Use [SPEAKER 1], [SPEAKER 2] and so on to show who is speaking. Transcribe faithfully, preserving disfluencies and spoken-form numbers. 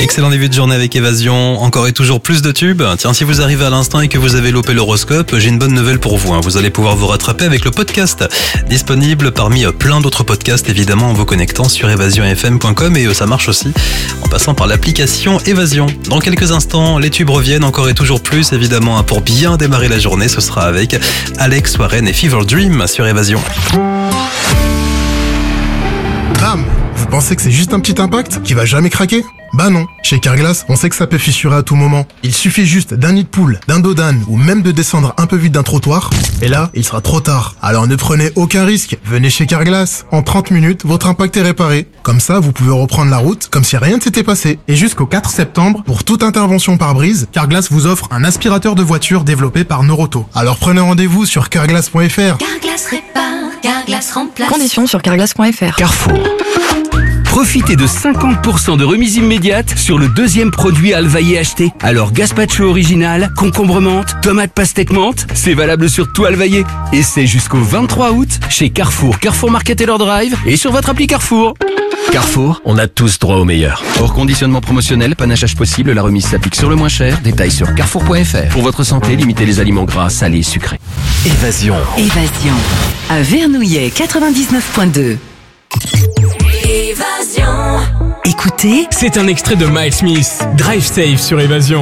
[SPEAKER 1] Excellent début de journée avec Évasion, encore et toujours plus de tubes. Tiens, si vous arrivez à l'instant et que vous avez loupé l'horoscope, j'ai une bonne nouvelle pour vous. Vous allez pouvoir vous rattraper avec le podcast, disponible parmi plein d'autres podcasts, évidemment, en vous connectant sur évasion f m point com, et ça marche aussi en passant par l'application Évasion. Dans quelques instants, les tubes reviennent encore et toujours plus, évidemment, pour bien démarrer la journée. Ce sera avec Alex Warren et Fever Dream sur Évasion.
[SPEAKER 2] Bam! Vous pensez que c'est juste un petit impact qui va jamais craquer? Bah non. Chez Carglass, on sait que ça peut fissurer à tout moment. Il suffit juste d'un nid de poule, d'un dos d'âne ou même de descendre un peu vite d'un trottoir. Et là, il sera trop tard. Alors ne prenez aucun risque. Venez chez Carglass. En trente minutes, votre impact est réparé. Comme ça, vous pouvez reprendre la route comme si rien ne s'était passé. Et jusqu'au quatre septembre, pour toute intervention par brise, Carglass vous offre un aspirateur de voiture développé par Noroto. Alors prenez rendez-vous sur carglass point f r.
[SPEAKER 3] Carglass répare, Carglass remplace.
[SPEAKER 4] Conditions sur carglass point f r.
[SPEAKER 5] Carrefour. Profitez de cinquante pour cent de remise immédiate sur le deuxième produit Alvaillé acheté. Alors gazpacho original, concombre menthe, tomate pastèque menthe, c'est valable sur tout Alvaillé. Et c'est jusqu'au vingt-trois août chez Carrefour, Carrefour Market et leur drive et sur votre appli Carrefour. Carrefour, on a tous droit au meilleur. Hors conditionnement promotionnel, panachage possible, la remise s'applique sur le moins cher. Détails sur carrefour point f r. Pour votre santé, limitez les aliments gras, salés et sucrés.
[SPEAKER 6] Évasion.
[SPEAKER 7] Évasion. À Vernouillet quatre-vingt-dix-neuf point deux.
[SPEAKER 3] Évasion.
[SPEAKER 7] Écoutez,
[SPEAKER 8] c'est un extrait de Miles Smith, Drive Safe sur Évasion.